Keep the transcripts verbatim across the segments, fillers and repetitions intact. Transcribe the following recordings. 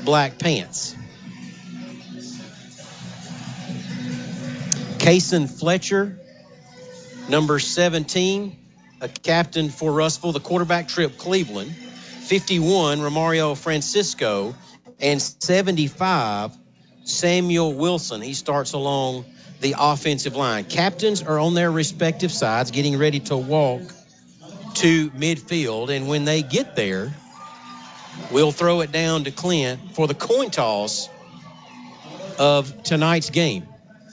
black pants. Kason Fletcher, number seventeen, a captain for Russellville. The quarterback, Trip Cleveland. fifty-one, Romario Francisco. And seventy-five, Samuel Wilson. He starts along the offensive line. Captains are on their respective sides getting ready to walk to midfield. And when they get there, we'll throw it down to Clint for the coin toss of tonight's game.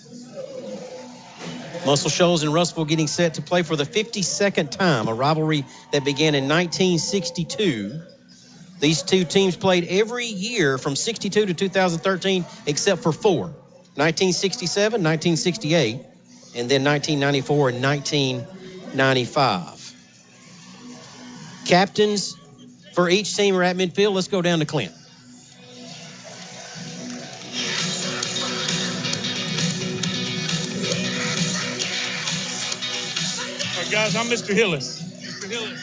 Muscle Shoals and Russellville getting set to play for the fifty-second time, a rivalry that began in nineteen sixty-two. These two teams played every year from sixty-two to two thousand thirteen except for four, nineteen sixty-seven, nineteen sixty-eight, and then nineteen ninety-four and nineteen ninety-five. Captains for each team are at midfield. Let's go down to Clint. Guys, I'm Mister Hillis. Mister Hillis.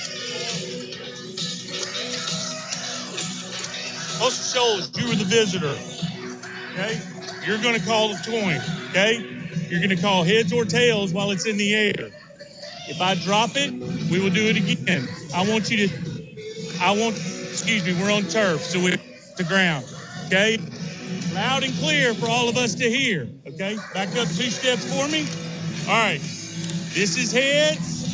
Muscle Shoals, you were the visitor. Okay? You're going to call the coin. Okay? You're going to call heads or tails while it's in the air. If I drop it, we will do it again. I want you to, I want, excuse me, we're on turf, so we're the ground. Okay? Loud and clear for all of us to hear. Okay? Back up two steps for me. All right. This is heads.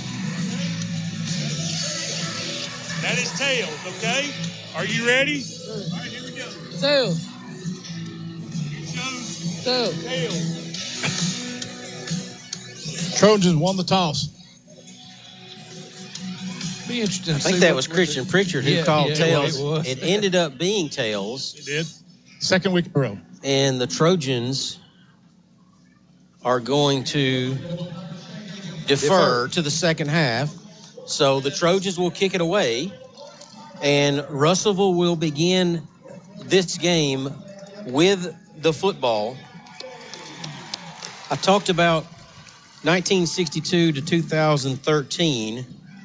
That is tails, okay? Are you ready? All right, here we go. Tails. You chose Tails. tails. Trojans won the toss. Be interesting. I think that was Christian Pritchard who yeah, called yeah, tails. It, was. It ended up being tails. It did. Second week in a row. And the Trojans are going to defer, defer to the second half. So the Trojans will kick it away, and Russellville will begin this game with the football. I talked about nineteen sixty-two to two thousand thirteen.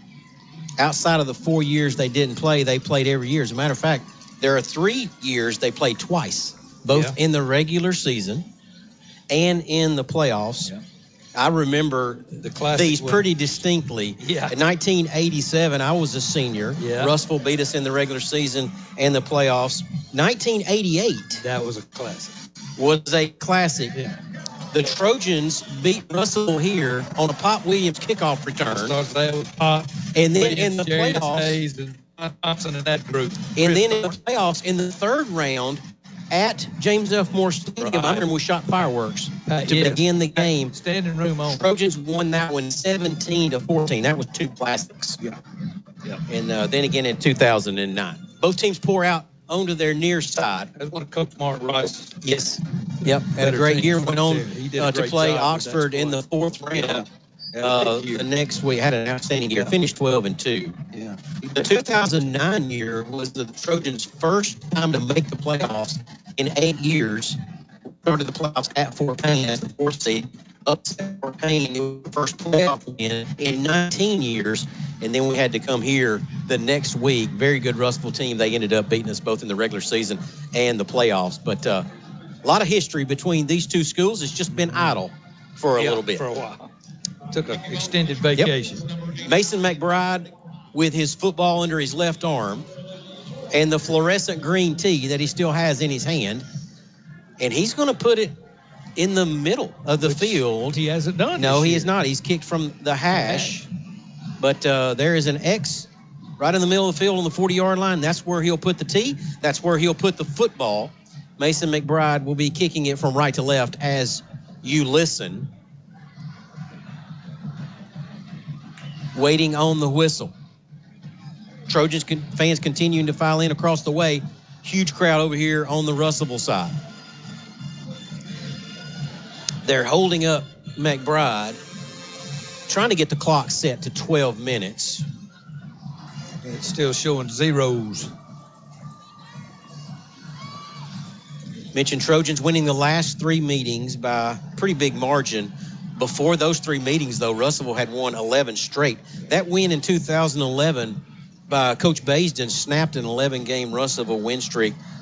Outside of the four years they didn't play, they played every year. As a matter of fact, there are three years they played twice, both yeah. in the regular season and in the playoffs. Yeah. I remember the these one. pretty distinctly. Yeah. In nineteen eighty-seven, I was a senior. Yeah. Russellville beat us in the regular season and the playoffs. nineteen eighty-eight. That was a classic. Was a classic. Yeah. The Trojans beat Russellville here on a Pop Williams kickoff return. Started with Pop, and then Williams, in the Jarius playoffs. Hayes and Thompson and that group. And then in the playoffs, in the third round, at James F. Moore Stadium, right. I remember we shot fireworks uh, to yes. begin the game. Standing room on. Trojans won that one seventeen to fourteen. That was two classics. Yeah. Yeah. And uh, then again in two thousand nine. Both teams pour out onto their near side. That's one of Coach Mark Rice. Yes. Yep. Had a great year. Went on uh, to play Oxford in the fourth round. Uh, the next week had an outstanding year. Finished twelve and two. Yeah. The two thousand nine year was the Trojans' first time to make the playoffs in eight years. Started the playoffs at Fort Payne as the fourth seed. Upset Fort Payne, it was the first playoff win in nineteen years. And then we had to come here the next week. Very good Russellville team. They ended up beating us both in the regular season and the playoffs. But uh, a lot of history between these two schools. It's just been idle for a yeah, little bit. For a while. Took an extended vacation. Yep. Mason McBride with his football under his left arm and the fluorescent green tee that he still has in his hand. And he's going to put it in the middle of the Which field. He hasn't done No, he year. has not. He's kicked from the hash. But uh, there is an X right in the middle of the field on the forty-yard line. That's where he'll put the tee. That's where he'll put the football. Mason McBride will be kicking it from right to left as you listen. Waiting on the whistle. Trojans con- fans continuing to file in across the way. Huge crowd over here on the Russellville side. They're holding up McBride, trying to get the clock set to twelve minutes. It's still showing zeros. Mentioned Trojans winning the last three meetings by a pretty big margin. Before those three meetings, though, Russellville had won eleven straight. That win in two thousand eleven by Coach Baisden snapped an eleven-game Russellville win streak